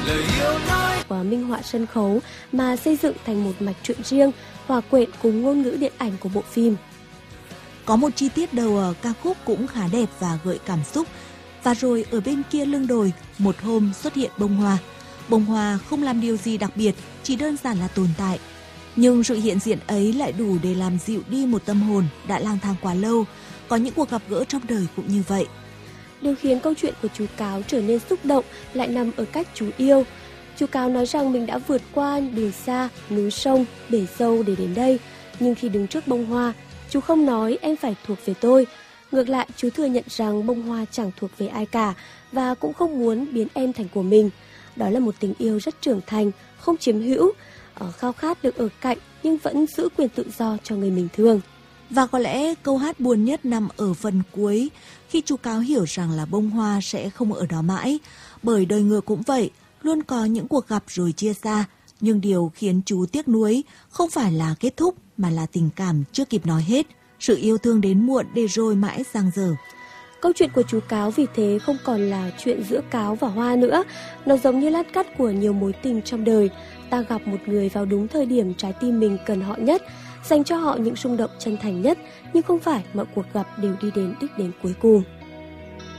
Và minh họa sân khấu mà xây dựng thành một mạch truyện riêng, hòa quyện cùng ngôn ngữ điện ảnh của bộ phim. Có một chi tiết đầu ca khúc cũng khá đẹp và gợi cảm xúc. Và rồi ở bên kia lưng đồi, một hôm xuất hiện bông hoa. Bông hoa không làm điều gì đặc biệt, chỉ đơn giản là tồn tại. Nhưng sự hiện diện ấy lại đủ để làm dịu đi một tâm hồn đã lang thang quá lâu. Có những cuộc gặp gỡ trong đời cũng như vậy. Điều khiến câu chuyện của chú Cáo trở nên xúc động lại nằm ở cách chú yêu. Chú Cáo nói rằng mình đã vượt qua đường xa, núi sông, bể dâu để đến đây. Nhưng khi đứng trước bông hoa, chú không nói em phải thuộc về tôi. Ngược lại, chú thừa nhận rằng bông hoa chẳng thuộc về ai cả và cũng không muốn biến em thành của mình. Đó là một tình yêu rất trưởng thành, không chiếm hữu, khao khát được ở cạnh nhưng vẫn giữ quyền tự do cho người mình thương. Và có lẽ câu hát buồn nhất nằm ở phần cuối, khi chú Cáo hiểu rằng là bông hoa sẽ không ở đó mãi. Bởi đời người cũng vậy, luôn có những cuộc gặp rồi chia xa. Nhưng điều khiến chú tiếc nuối không phải là kết thúc mà là tình cảm chưa kịp nói hết. Sự yêu thương đến muộn để rồi mãi dang dở. Câu chuyện của chú Cáo vì thế không còn là chuyện giữa Cáo và Hoa nữa. Nó giống như lát cắt của nhiều mối tình trong đời. Ta gặp một người vào đúng thời điểm trái tim mình cần họ nhất, dành cho họ những rung động chân thành nhất. Nhưng không phải mọi cuộc gặp đều đi đến đích đến cuối cùng.